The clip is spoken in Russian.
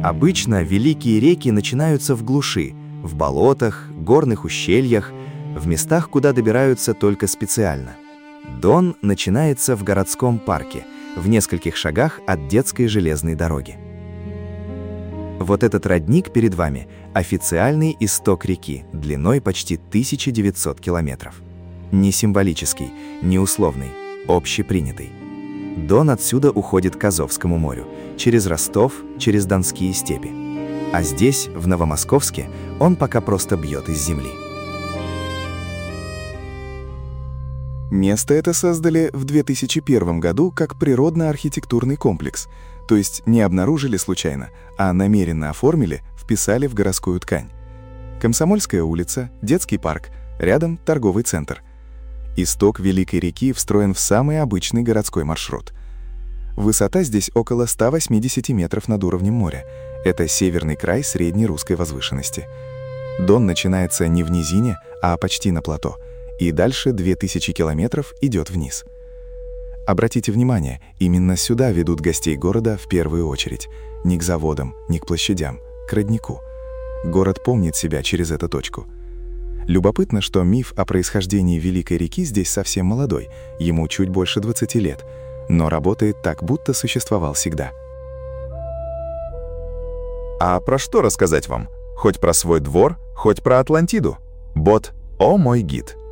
Обычно великие реки начинаются в глуши, в болотах, горных ущельях, в местах, куда добираются только специально. Дон начинается в городском парке, в нескольких шагах от детской железной дороги. Вот этот родник перед вами – официальный исток реки, длиной почти 1900 километров. Не символический, не условный, общепринятый. Дон отсюда уходит к Азовскому морю, через Ростов, через Донские степи. А здесь, в Новомосковске, он пока просто бьет из земли. Место это создали в 2001 году как природно-архитектурный комплекс, то есть не обнаружили случайно, а намеренно оформили, вписали в городскую ткань. Комсомольская улица, детский парк, рядом торговый центр. Исток Великой реки встроен в самый обычный городской маршрут. Высота здесь около 180 метров над уровнем моря. Это северный край средней русской возвышенности. Дон начинается не в низине, а почти на плато, и дальше 2000 километров идет вниз. Обратите внимание, именно сюда ведут гостей города в первую очередь. Не к заводам, не к площадям, к роднику. Город помнит себя через эту точку. Любопытно, что миф о происхождении Великой реки здесь совсем молодой, ему чуть больше 20 лет, но работает так, будто существовал всегда. А про что рассказать вам? Хоть про свой двор, хоть про Атлантиду. Бот «О мой гид».